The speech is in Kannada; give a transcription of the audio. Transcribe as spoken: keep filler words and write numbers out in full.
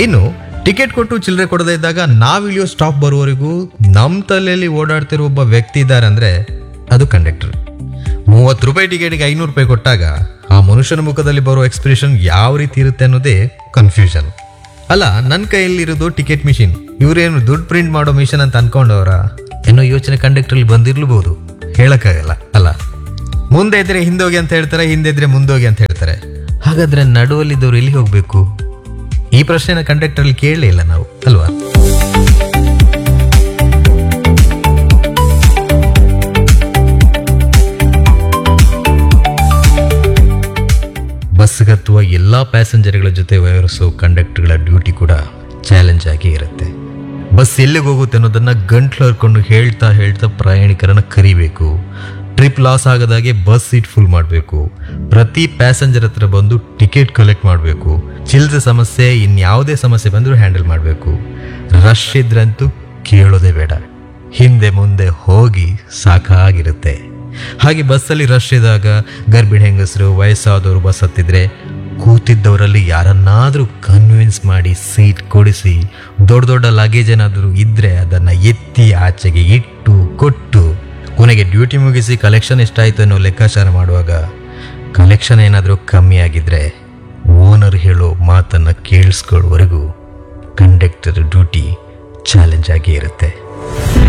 ಇನ್ನು ಟಿಕೆಟ್ ಕೊಟ್ಟು ಚಿಲ್ಲರೆ ಕೊಡದೇ ಇದ್ದಾಗ ನಾವ್ ಇಳಿಯೋ ಸ್ಟಾಪ್ ಬರುವವರೆಗೂ ನಮ್ ತಲೆಯಲ್ಲಿ ಓಡಾಡ್ತಿರೋ ಒಬ್ಬ ವ್ಯಕ್ತಿ ಇದ್ದಾರೆ ಅಂದ್ರೆ ಅದು ಕಂಡಕ್ಟರ್. ಮೂವತ್ತು ರೂಪಾಯಿ ಟಿಕೆಟ್ಗೆ ಐನೂರು ರೂಪಾಯಿ ಕೊಟ್ಟಾಗ ಆ ಮನುಷ್ಯನ ಮುಖದಲ್ಲಿ ಬರೋ ಎಕ್ಸ್ಪ್ರೆಷನ್ ಯಾವ ರೀತಿ ಇರುತ್ತೆ ಅನ್ನೋದೇ ಕನ್ಫ್ಯೂಷನ್. ಅಲ್ಲ, ನನ್ನ ಕೈಯಲ್ಲಿರೋದು ಟಿಕೆಟ್ ಮಿಷಿನ್, ಇವ್ರೇನು ದುಡ್ಡು ಪ್ರಿಂಟ್ ಮಾಡೋ ಮಿಷನ್ ಅಂತ ಅನ್ಕೊಂಡವ್ರ ಏನೋ ಯೋಚನೆ ಕಂಡಕ್ಟರ್ಲಿ ಬಂದಿರ್ಲಬಹುದು, ಹೇಳಕ್ಕಾಗಲ್ಲ. ಅಲ್ಲ, ಮುಂದೆ ಇದ್ರೆ ಹಿಂದೋಗಿ ಅಂತ ಹೇಳ್ತಾರೆ, ಹಿಂದೆ ಇದ್ರೆ ಮುಂದೋಗಿ ಅಂತ ಹೇಳ್ತಾರೆ. ಹಾಗಾದ್ರೆ ನಡುವಲ್ಲಿದ್ದವ್ರು ಎಲ್ಲಿ ಹೋಗ್ಬೇಕು? ಈ ಪ್ರಶ್ನೆನ ಕಂಡಕ್ಟರ್ಲಿ ಕೇಳಲೇ ಇಲ್ಲ ನಾವು, ಅಲ್ವಾ? ಬಸ್ಗತ್ತುವ ಎಲ್ಲ ಪ್ಯಾಸೆಂಜರ್ಗಳ ಜೊತೆ ವ್ಯವಹರಿಸೋ ಕಂಡಕ್ಟರ್ಗಳ ಡ್ಯೂಟಿ ಕೂಡ ಚಾಲೆಂಜ್ ಆಗಿ ಇರುತ್ತೆ. ಬಸ್ ಎಲ್ಲಿಗೆ ಹೋಗುತ್ತೆ ಅನ್ನೋದನ್ನ ಗಂಟ್ಲು ಹರ್ಕೊಂಡು ಹೇಳ್ತಾ ಹೇಳ್ತಾ ಪ್ರಯಾಣಿಕರನ್ನ ಕರಿಬೇಕು. ಟ್ರಿಪ್ ಲಾಸ್ ಆಗದಾಗೆ ಬಸ್ ಸೀಟ್ ಫುಲ್ ಮಾಡಬೇಕು. ಪ್ರತಿ ಪ್ಯಾಸೆಂಜರ್ ಹತ್ರ ಬಂದು ಟಿಕೆಟ್ ಕಲೆಕ್ಟ್ ಮಾಡಬೇಕು. ಚಿಲ್ಲರೆ ಸಮಸ್ಯೆ ಇನ್ಯಾವುದೇ ಸಮಸ್ಯೆ ಬಂದರೂ ಹ್ಯಾಂಡಲ್ ಮಾಡಬೇಕು. ರಶ್ ಇದ್ರಂತೂ ಕೇಳೋದೇ ಬೇಡ, ಹಿಂದೆ ಮುಂದೆ ಹೋಗಿ ಸಾಕಾಗಿರುತ್ತೆ. ಹಾಗೆ ಬಸ್ಸಲ್ಲಿ ರಶ್ ಇದ್ದಾಗ ಗರ್ಭಿಣಿ ಹೆಂಗಸರು, ವಯಸ್ಸಾದವರು ಬಸ್ ಹತ್ತಿದ್ರೆ ಕೂತಿದ್ದವರಲ್ಲಿ ಯಾರನ್ನಾದರೂ ಕನ್ವಿನ್ಸ್ ಮಾಡಿ ಸೀಟ್ ಕೊಡಿಸಿ, ದೊಡ್ಡ ದೊಡ್ಡ ಲಗೇಜ್ ಏನಾದರೂ ಇದ್ದರೆ ಅದನ್ನು ಎತ್ತಿ ಆಚೆಗೆ ಇಟ್ಟು ಕೊಟ್ಟು ಕೊನೆಗೆ ಡ್ಯೂಟಿ ಮುಗಿಸಿ ಕಲೆಕ್ಷನ್ ಎಷ್ಟಾಯಿತು ಅನ್ನೋ ಲೆಕ್ಕಾಚಾರ ಮಾಡುವಾಗ ಕಲೆಕ್ಷನ್ ಏನಾದರೂ ಕಮ್ಮಿ ಆಗಿದ್ರೆ ಓನರ್ ಹೇಳೋ ಮಾತನ್ನು ಕೇಳಿಸ್ಕೊಳ್ಳೋವರೆಗೂ ಕಂಡಕ್ಟರ್ ಡ್ಯೂಟಿ ಚಾಲೆಂಜ್ ಆಗಿ ಇರುತ್ತೆ.